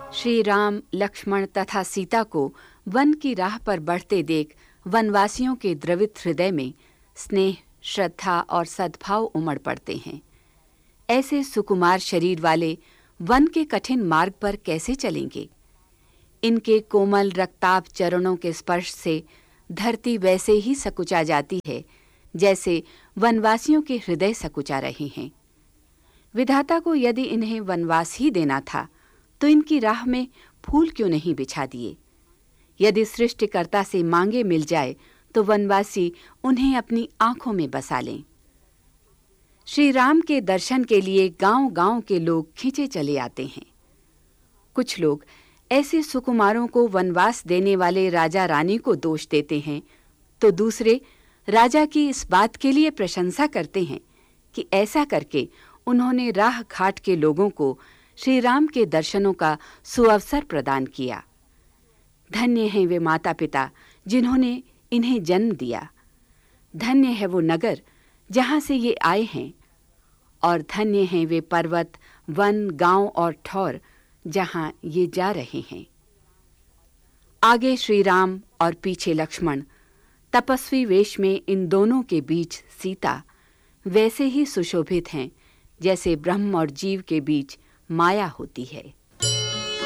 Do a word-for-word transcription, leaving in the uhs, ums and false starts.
श्री राम, लक्ष्मण तथा सीता को वन की राह पर बढ़ते देख वनवासियों के द्रवित हृदय में स्नेह, श्रद्धा और सद्भाव उमड़ पड़ते हैं। ऐसे सुकुमार शरीर वाले वन के कठिन मार्ग पर कैसे चलेंगे? इनके कोमल रक्ताभ चरणों के स्पर्श से धरती वैसे ही सकुचा जाती है जैसे वनवासियों के हृदय सकुचा रहे हैं। विधाता को यदि इन्हें वनवास ही देना था तो इनकी राह में फूल क्यों नहीं बिछा दिए? यदि सृष्टिकर्ता से मांगे मिल जाए तो वनवासी उन्हें अपनी आंखों में बसा लें। श्री राम के दर्शन के लिए गांव-गांव के लोग खींचे चले आते हैं। कुछ लोग ऐसे सुकुमारों को वनवास देने वाले राजा रानी को दोष देते हैं, तो दूसरे राजा की इस बात के लिए प्रशंसा करते हैं कि ऐसा करके उन्होंने राह घाट के लोगों को श्री राम के दर्शनों का सुअवसर प्रदान किया। धन्य हैं वे माता पिता जिन्होंने इन्हें जन्म दिया। धन्य है वो नगर जहां से ये आए हैं, और धन्य हैं वे पर्वत, वन, गांव और ठौर जहां ये जा रहे हैं। आगे श्री राम और पीछे लक्ष्मण, तपस्वी वेश में इन दोनों के बीच सीता वैसे ही सुशोभित हैं जैसे ब्रह्म और जीव के बीच माया होती है।